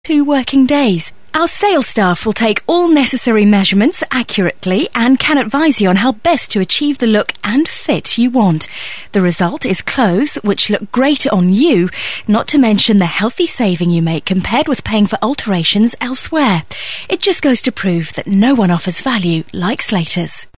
2 working days. Our sales staff will take all necessary measurements accurately and can advise you on how best to achieve the look and fit you want. The result is clothes which look great on you, not to mention the healthy saving you make compared with paying for alterations elsewhere. It just goes to prove that no one offers value like Slaters.